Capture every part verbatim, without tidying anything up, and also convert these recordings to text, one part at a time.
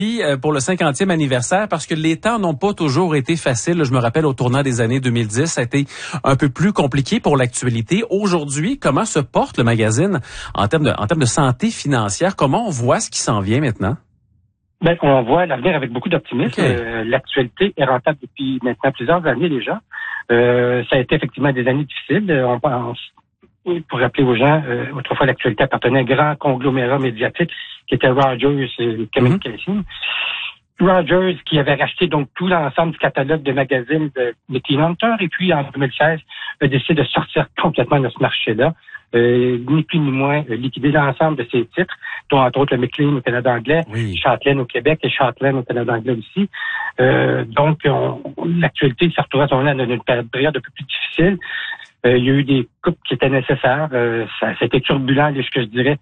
euh, pour le cinquantième anniversaire, parce que les temps n'ont pas toujours été faciles. Je me rappelle au tournant des années deux mille dix, ça a été un peu plus compliqué pour l'actualité. Aujourd'hui, comment se porte le magazine en termes de, en termes de santé financière? Comment on voit ce qui s'en vient maintenant? Ben, on voit l'avenir avec beaucoup d'optimisme. Okay. Euh, l'actualité est rentable depuis maintenant plusieurs années déjà. Euh, ça a été effectivement des années difficiles. On pense, pour rappeler aux gens, euh, autrefois l'actualité appartenait à un grand conglomérat médiatique qui était Rogers et Communications. Mm-hmm. Rogers qui avait racheté donc tout l'ensemble du catalogue de magazines de, de Teen Hunter, et puis en deux mille seize a décidé de sortir complètement de ce marché-là. Euh, ni plus ni moins euh, liquider l'ensemble de ces titres, dont entre autres le Maclean au Canada anglais, oui. Chatelaine au Québec et Chatelaine au Canada anglais aussi. Euh, donc, on, l'actualité s'est retrouvée à ce moment-là dans une période un peu plus difficile. Euh, il y a eu des coupes qui étaient nécessaires. Euh, ça, ça a été turbulent, ce que je dirais,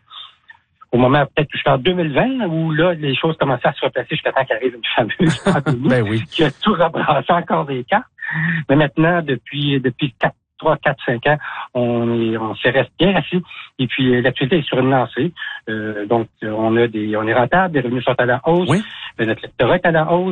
au moment peut-être jusqu'en deux mille vingt, où là, les choses commençaient à se replacer jusqu'à temps qu'arrive une fameuse pandémie ben oui. qui a tout rebrassé encore des cartes. Mais maintenant, depuis depuis quatre trois, quatre, cinq ans, on est, on s'est resté bien assis. Et puis, euh, l'actualité est sur une lancée. Euh, donc, euh, on a des, on est rentable, les revenus sont à la hausse. Oui. Euh, notre lectorat est à la hausse.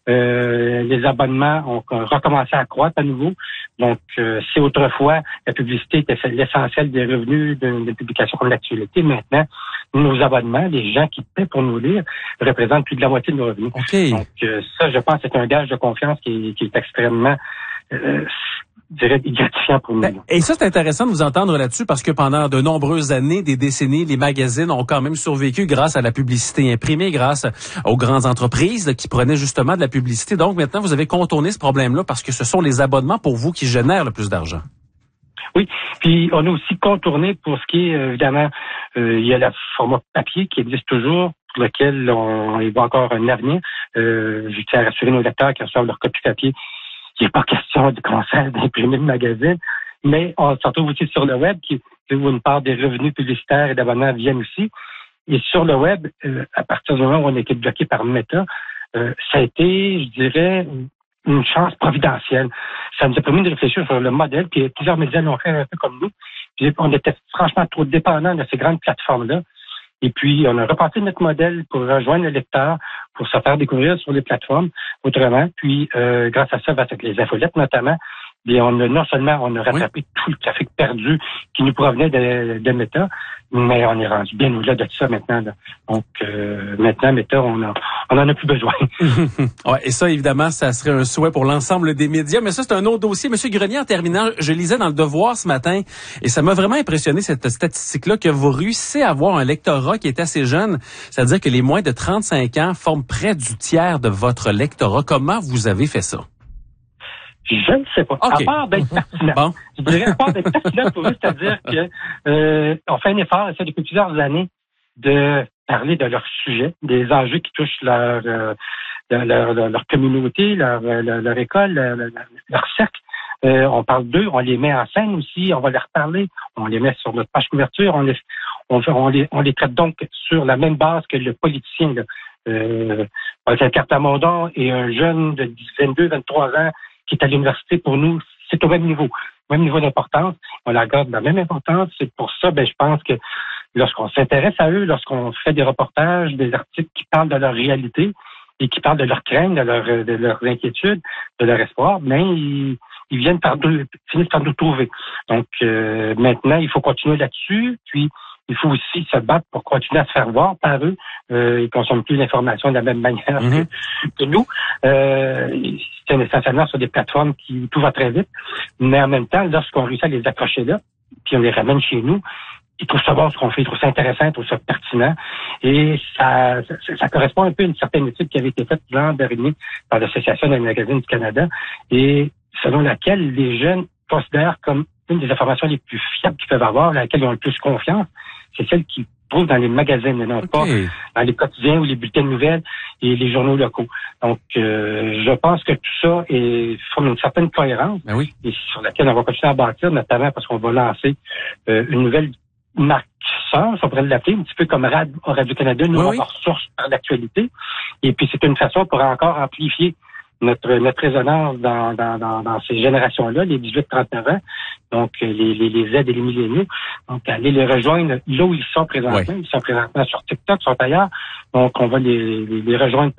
Euh, les abonnements ont, ont recommencé à croître à nouveau. Donc, euh, si autrefois, la publicité était l'essentiel des revenus d'une de publication comme l'actualité, maintenant, nos abonnements, les gens qui paient pour nous lire, représentent plus de la moitié de nos revenus. Okay. Donc, euh, ça, je pense, c'est un gage de confiance qui est, qui est extrêmement, euh, je dirais, gratifiant pour nous. Et ça, c'est intéressant de vous entendre là-dessus parce que pendant de nombreuses années, des décennies, les magazines ont quand même survécu grâce à la publicité imprimée, grâce aux grandes entreprises là, qui prenaient justement de la publicité. Donc maintenant, vous avez contourné ce problème-là parce que ce sont les abonnements pour vous qui génèrent le plus d'argent. Oui, puis on a aussi contourné pour ce qui est, évidemment, euh, il y a le format papier qui existe toujours, pour lequel on, il va encore un avenir. Euh, je tiens à rassurer nos lecteurs qui reçoivent leur copie papier. Il n'est pas question de conseil d'imprimer le magazine, mais on se retrouve aussi sur le web, qui, où une part des revenus publicitaires et d'abonnements viennent aussi. Et sur le web, euh, à partir du moment où on a été bloqué par Meta, euh, ça a été, je dirais, une chance providentielle. Ça nous a permis de réfléchir sur le modèle, puis plusieurs médias l'ont fait un peu comme nous. Puis on était franchement trop dépendants de ces grandes plateformes-là. Et puis, on a reparti notre modèle pour rejoindre le lecteur, pour se faire découvrir sur les plateformes autrement. Puis, euh, grâce à ça, avec les infolettes notamment, bien, on a, non seulement on a rattrapé oui. tout le trafic perdu qui nous provenait de, de Meta, mais on est rendu bien au-delà de ça maintenant. Là. Donc, euh, maintenant, Meta, on, a, on en a plus besoin. Ouais, et ça, évidemment, ça serait un souhait pour l'ensemble des médias. Mais ça, c'est un autre dossier. Monsieur Grenier, en terminant, je lisais dans Le Devoir ce matin, et ça m'a vraiment impressionné, cette statistique-là, que vous réussissez à avoir un lectorat qui est assez jeune. C'est-à-dire que les moins de trente-cinq ans forment près du tiers de votre lectorat. Comment vous avez fait ça? Je ne sais pas. Okay. À part d'être pertinent. Bon. Je dirais à part d'être pertinent pour eux, c'est-à-dire que euh, on fait un effort, ça depuis plusieurs années, de parler de leur sujet, des enjeux qui touchent leur euh, leur, leur, leur communauté, leur, leur, leur école, leur, leur cercle. Euh, on parle d'eux, on les met en scène aussi, on va leur parler, on les met sur notre page couverture, on les on, on les on les traite donc sur la même base que le politicien. Là. Euh, Paul Cartamondon et un jeune de vingt-deux, vingt-trois ans qui est à l'université, pour nous, c'est au même niveau, au même niveau d'importance. On la garde de la même importance. C'est pour ça, ben, je pense que lorsqu'on s'intéresse à eux, lorsqu'on fait des reportages, des articles qui parlent de leur réalité et qui parlent de leurs craintes, de, leur, de leurs inquiétudes, de leur espoir, ben, ils, ils viennent par nous, finissent par nous trouver. Donc, euh, maintenant, il faut continuer là-dessus. Puis, il faut aussi se battre pour continuer à se faire voir par eux. Euh, ils consomment plus l'information de la même manière mm-hmm. que, que nous. Euh, c'est essentiellement sur des plateformes qui tout va très vite. Mais en même temps, lorsqu'on réussit à les accrocher là, puis on les ramène chez nous, ils trouvent ça bon ce qu'on fait, ils trouvent ça intéressant, ils trouvent ça pertinent. Et ça, ça, ça correspond un peu à une certaine étude qui avait été faite l'an dernier par l'Association des magazines du Canada, et selon laquelle les jeunes considèrent comme une des informations les plus fiables qu'ils peuvent avoir, à laquelle ils ont le plus confiance, c'est celle qu'ils trouvent dans les magazines, et non okay. pas dans les quotidiens ou les bulletins de nouvelles et les journaux locaux. Donc, euh, je pense que tout ça est, forme une certaine cohérence ben oui. et sur laquelle on va continuer à bâtir, notamment parce qu'on va lancer euh, une nouvelle marque sœur, on pourrait l'appeler, un petit peu comme Rad au Radio-Canada, nous, oui, on ressource par l'actualité. Et puis, c'est une façon pour encore amplifier notre notre résonance dans, dans, dans, dans ces générations-là, les dix-huit trente-neuf ans, donc les, les, les Z et les milléniaux. Donc, aller les rejoindre là où ils sont présentement. Oui. Ils sont présentement sur TikTok, sont ailleurs. Donc, on va les, les, les rejoindre